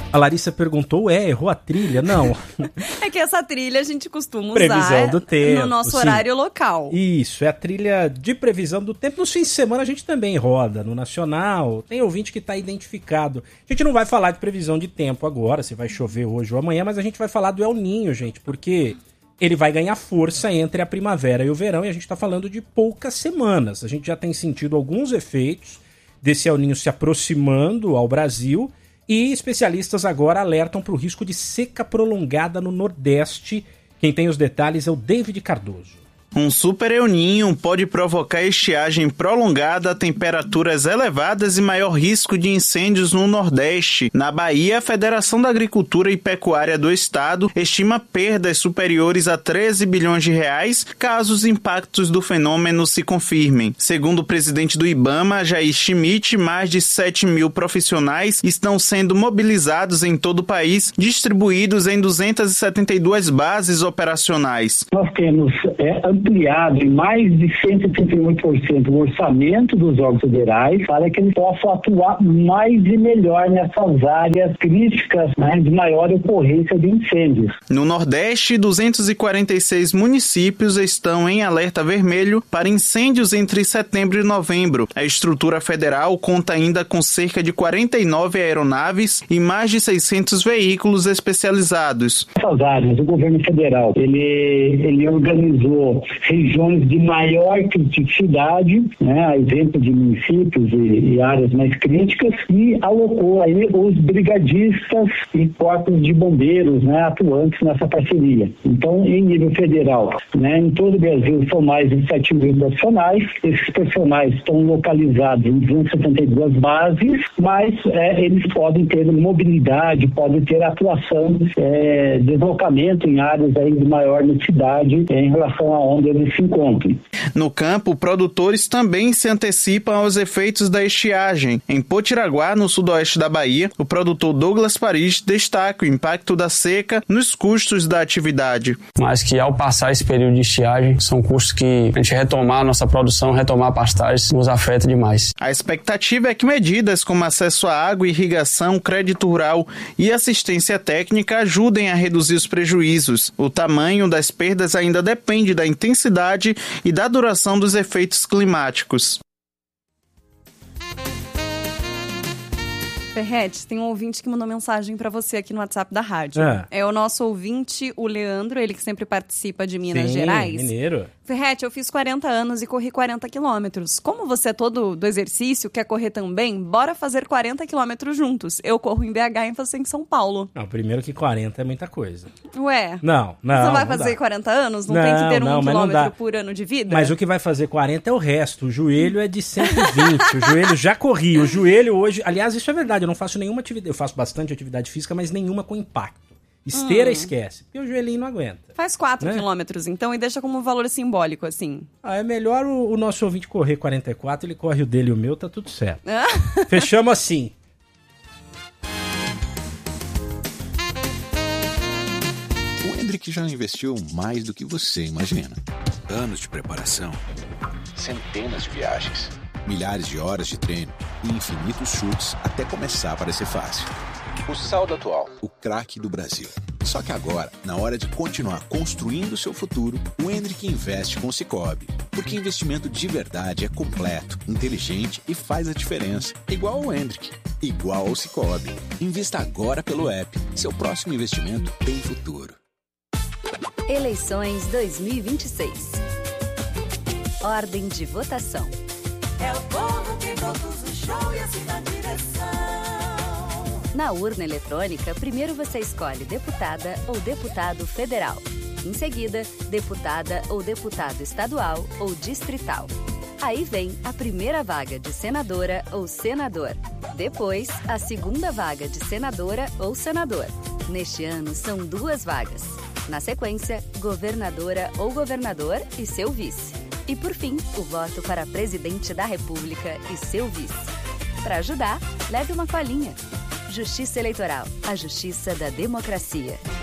A Larissa perguntou, errou a trilha? Não. É que essa trilha a gente costuma previsão do tempo, no nosso horário local. Isso, é a trilha de previsão do tempo. Nos fins de semana a gente também roda no Nacional. Tem ouvinte que está identificado. A gente não vai falar de previsão de tempo agora, se vai chover hoje ou amanhã, mas a gente vai falar do El Niño, gente, porque ele vai ganhar força entre a primavera e o verão, e a gente está falando de poucas semanas. A gente já tem sentido alguns efeitos desse El Niño se aproximando ao Brasil, e especialistas agora alertam para o risco de seca prolongada no Nordeste. Quem tem os detalhes é o David Cardoso. Um super El Niño pode provocar estiagem prolongada, temperaturas elevadas e maior risco de incêndios no Nordeste. Na Bahia, a Federação da Agricultura e Pecuária do Estado estima perdas superiores a 13 bilhões de reais caso os impactos do fenômeno se confirmem. Segundo o presidente do IBAMA, Jair Schmidt, mais de 7 mil profissionais estão sendo mobilizados em todo o país, distribuídos em 272 bases operacionais. Nós temos ampliado em mais de 138% o orçamento dos órgãos federais para que eles possam atuar mais e melhor nessas áreas críticas, né, de maior ocorrência de incêndios. No Nordeste, 246 municípios estão em alerta vermelho para incêndios entre setembro e novembro. A estrutura federal conta ainda com cerca de 49 aeronaves e mais de 600 veículos especializados. Nessas áreas, o governo federal, ele organizou regiões de maior criticidade, né, a exemplo de municípios e áreas mais críticas, e alocou aí os brigadistas e corpos de bombeiros, né, atuantes nessa parceria. Então, em nível federal, né, em todo o Brasil são mais de 7 mil profissionais. Esses profissionais estão localizados em 272 bases, mas eles podem ter mobilidade, podem ter atuação, deslocamento em áreas aí de maior necessidade em relação a onde eles se encontram. No campo, produtores também se antecipam aos efeitos da estiagem. Em Potiraguá, no sudoeste da Bahia, o produtor Douglas Paris destaca o impacto da seca nos custos da atividade. Mas que ao passar esse período de estiagem, são custos que a gente retomar a nossa produção, retomar a pastagem, nos afeta demais. A expectativa é que medidas como acesso à água, irrigação, crédito rural e assistência técnica ajudem a reduzir os prejuízos. O tamanho das perdas ainda depende da intensidade e da duração dos efeitos climáticos. Ferretti, tem um ouvinte que mandou mensagem pra você aqui no WhatsApp da rádio. É o nosso ouvinte, o Leandro, ele que sempre participa de Minas Gerais. Mineiro. Ferretti, eu fiz 40 anos e corri 40 quilômetros. Como você é todo do exercício, quer correr também, bora fazer 40 quilômetros juntos. Eu corro em BH e você em São Paulo. Não, primeiro que 40 é muita coisa. Ué? Não. Você vai fazer 40 anos? Não tem que ter 1 quilômetro por ano de vida? Mas o que vai fazer 40 é o resto. O joelho é de 120. O joelho já corri. O joelho hoje... Aliás, isso é verdade. Eu não faço nenhuma atividade... Eu faço bastante atividade física, mas nenhuma com impacto. Esteira esquece, porque o joelhinho não aguenta. Faz 4 quilômetros, então, e deixa como um valor simbólico, assim. É melhor o nosso ouvinte correr 44, ele corre o dele e o meu, tá tudo certo. Fechamos assim. O Hendrick já investiu mais do que você imagina. Anos de preparação, centenas de viagens, milhares de horas de treino e infinitos chutes até começar a parecer fácil. O saldo atual, o craque do Brasil. Só que agora, na hora de continuar construindo seu futuro, o Hendrick investe com o Sicoob. Porque investimento de verdade é completo, inteligente e faz a diferença. Igual ao Hendrick, igual ao Sicoob. Invista agora pelo app. Seu próximo investimento tem futuro. Eleições 2026. Ordem de votação. É o povo que produz o show e assina a direção. Na urna eletrônica, primeiro você escolhe deputada ou deputado federal. Em seguida, deputada ou deputado estadual ou distrital. Aí vem a primeira vaga de senadora ou senador. Depois, a segunda vaga de senadora ou senador. Neste ano, são 2 vagas. Na sequência, governadora ou governador e seu vice. E por fim, o voto para presidente da República e seu vice. Para ajudar, leve uma colinha. Justiça Eleitoral, a justiça da democracia.